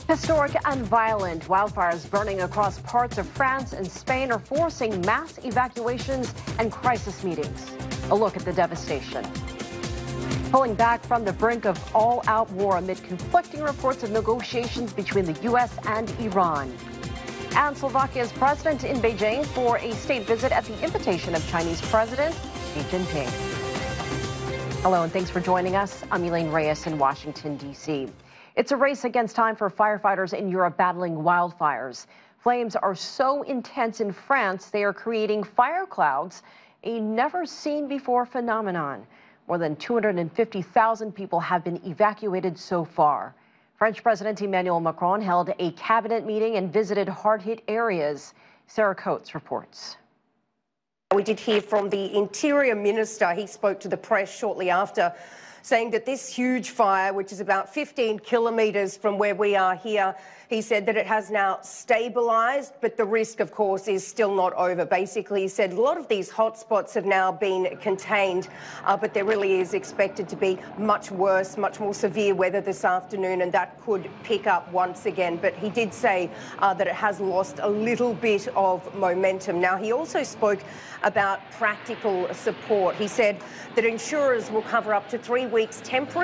Historic and violent wildfires burning across parts of France and Spain are forcing mass evacuations and crisis meetings. A look at the devastation. Pulling back from the brink of all-out war amid conflicting reports of negotiations between the U.S. and Iran. And Slovakia's president in Beijing for a state visit at the invitation of Chinese President Xi Jinping. Hello and thanks for joining us. I'm Elaine Reyes in Washington, D.C. It's a race against time for firefighters in Europe battling wildfires. Flames are so intense in France, they are creating fire clouds, a never-seen-before phenomenon. More than 250,000 people have been evacuated so far. French President Emmanuel Macron held a cabinet meeting and visited hard-hit areas. Sarah Coates reports. We did hear from the Interior Minister. He spoke to the press shortly after, saying that this huge fire, which is about 15 kilometres from where we are here, he said that it has now stabilised, but the risk, of course, is still not over. Basically, he said a lot of these hotspots have now been contained, but there really is expected to be much worse, much more severe weather this afternoon, and that could pick up once again. But he did say that it has lost a little bit of momentum. Now, he also spoke about practical support. He said that insurers will cover up to 3 weeks temporary